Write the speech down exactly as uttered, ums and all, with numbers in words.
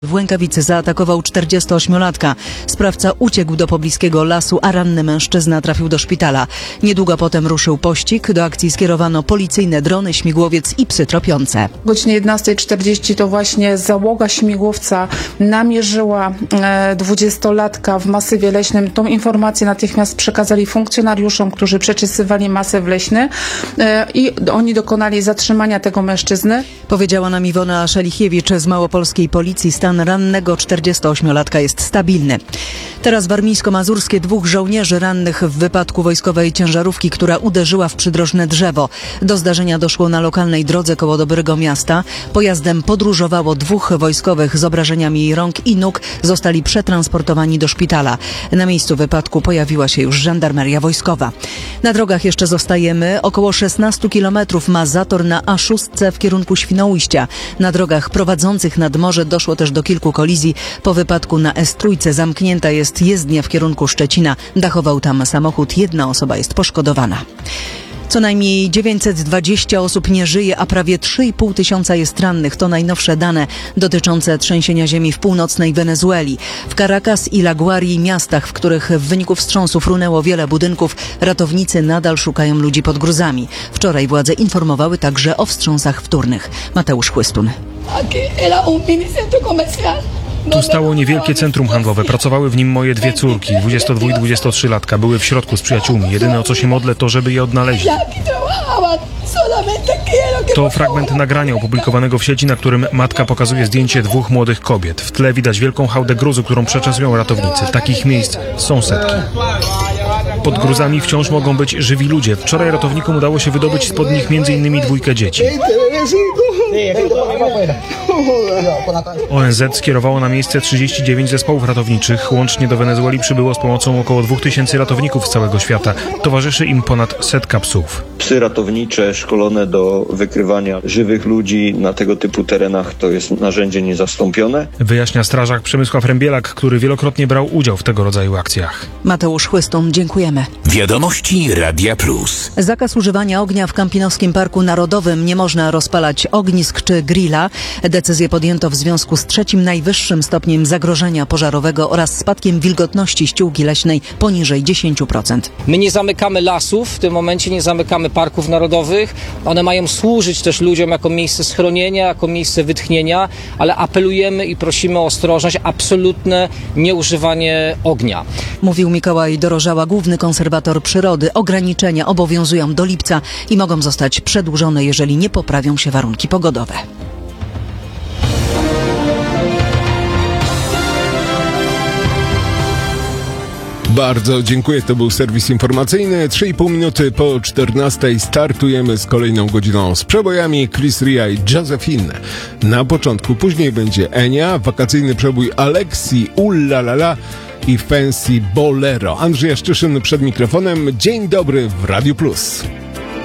W Łękawicy zaatakował czterdziestoośmiolatka. Sprawca uciekł do pobliskiego lasu, a ranny mężczyzna trafił do szpitala. Niedługo potem ruszył pościg. Do akcji skierowano policyjne drony, śmigłowiec i psy tropiące. O godzinie jedenastej czterdzieści to właśnie załoga śmigłowca namierzyła dwudziestolatka w masywie leśnym. Tą informację natychmiast przekazali funkcjonariuszom, którzy przeczesywali masyw leśny i oni dokonali zatrzymania tego mężczyzny. Powiedziała nam Iwona Szelichiewicz z Małopolskiej Policji. Stan rannego czterdziestoośmiolatka jest stabilny. Teraz warmińsko-mazurskie. Dwóch żołnierzy rannych w wypadku wojskowej ciężarówki, która uderzyła w przydrożne drzewo. Do zdarzenia doszło na lokalnej drodze koło Dobrego Miasta. Pojazdem podróżowało dwóch wojskowych z obrażeniami rąk i nóg. Zostali przetransportowani do szpitala. Na miejscu wypadku pojawiła się już żandarmeria wojskowa. Na drogach jeszcze zostajemy. Około szesnaście kilometrów ma zator na A sześć w kierunku Świnoujścia. Na drogach prowadzących nad morze doszło też do kilku kolizji. Po wypadku na S trzy zamknięta jest jezdnia w kierunku Szczecina. Dachował tam samochód. Jedna osoba jest poszkodowana. Co najmniej dziewięćset dwadzieścia osób nie żyje, a prawie trzy i pół tysiąca jest rannych. To najnowsze dane dotyczące trzęsienia ziemi w północnej Wenezueli. W Caracas i La Guarii, miastach, w których w wyniku wstrząsów runęło wiele budynków, ratownicy nadal szukają ludzi pod gruzami. Wczoraj władze informowały także o wstrząsach wtórnych. Mateusz Chłystun. Tu stało niewielkie centrum handlowe. Pracowały w nim moje dwie córki, dwudziestodwu- i dwudziestotrzylatka. Były w środku z przyjaciółmi. Jedyne, o co się modlę, to żeby je odnaleźli. To fragment nagrania opublikowanego w sieci, na którym matka pokazuje zdjęcie dwóch młodych kobiet. W tle widać wielką hałdę gruzu, którą przeczesują ratownicy. Takich miejsc są setki. Pod gruzami wciąż mogą być żywi ludzie. Wczoraj ratownikom udało się wydobyć spod nich między innymi dwójkę dzieci. O N Z skierowało na miejsce trzydzieści dziewięć zespołów ratowniczych. Łącznie do Wenezueli przybyło z pomocą około dwóch tysięcy ratowników z całego świata. Towarzyszy im ponad setka psów. Psy ratownicze szkolone do wykrywania żywych ludzi na tego typu terenach to jest narzędzie niezastąpione. Wyjaśnia strażak Przemysław Rębielak, który wielokrotnie brał udział w tego rodzaju akcjach. Mateusz Chłystun, dziękujemy. Wiadomości Radia Plus. Zakaz używania ognia w Kampinoskim Parku Narodowym. Nie można rozpalać ognisk czy grilla. Decyzję podjęto w związku z trzecim najwyższym stopniem zagrożenia pożarowego oraz spadkiem wilgotności ściółki leśnej poniżej dziesięć procent. My nie zamykamy lasów, w tym momencie nie zamykamy parków narodowych. One mają służyć też ludziom jako miejsce schronienia, jako miejsce wytchnienia, ale apelujemy i prosimy o ostrożność, absolutne nieużywanie ognia. Mówił Mikołaj Dorożała, główny konserwator przyrody. Ograniczenia obowiązują do lipca i mogą zostać przedłużone, jeżeli nie poprawią się warunki pogodowe. Bardzo dziękuję, to był serwis informacyjny. trzy i pół minuty po czternastej startujemy z kolejną godziną z przebojami. Chris Ria i Josephine. Na początku, później będzie Enia, wakacyjny przebój Alexi, Ullalala i Fancy Bolero. Andrzej Jaszczyszyn przed mikrofonem. Dzień dobry w Radiu Plus.